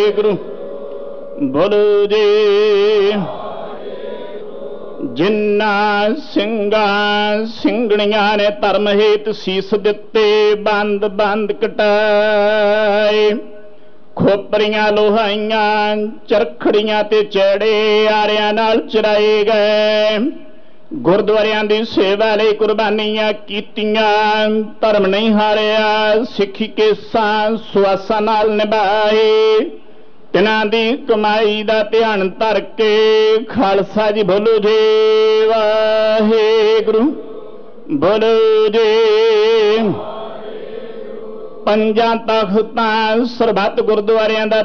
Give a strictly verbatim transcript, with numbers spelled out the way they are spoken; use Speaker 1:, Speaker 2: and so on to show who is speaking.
Speaker 1: ਵਾਹਿਗੁਰੂ। ਬੋਲੋ ਜੀ। ਜਿਨ੍ਹਾਂ ਸਿੰਘਾਂ ਸਿੰਘਣੀਆਂ ਨੇ ਧਰਮ ਹੇਤ ਸੀਸ ਦਿੱਤੇ, ਬੰਦ ਬੰਦ ਕਟਾਏ, ਖੋਪਰੀਆਂ ਲੋਹਾਈਆਂ ਚਰਖੜੀਆਂ ਤੇ ਚੜੇ ਆਰਿਆਂ ਨਾਲ ਚਰਾਏ ਗਏ। ਗੁਰਦੁਆਰਿਆਂ ਦੀ ਸੇਵਾ ਲਈ ਕੁਰਬਾਨੀਆਂ ਕੀਤੀਆਂ, ਧਰਮ ਨਹੀਂ ਹਾਰਿਆ, ਸਿੱਖੀ ਕੇਸਾਂ ਸੁਆਸਾਂ ਨਾਲ ਨਿਭਾਏ। ਤਿਨਾਂ ਦੀ ਕਮਾਈ ਦਾ ਧਿਆਨ ਧਰ ਕੇ ਖਾਲਸਾ ਜੀ ਬੋਲੋ ਜੀ ਵਾਹਿਗੁਰੂ। ਬੋਲੋ ਜੀ। ਪੰਜਾਂ ਤਖਤਾਂ ਸਰਬੱਤ ਗੁਰਦੁਆਰਿਆਂ ਦਾ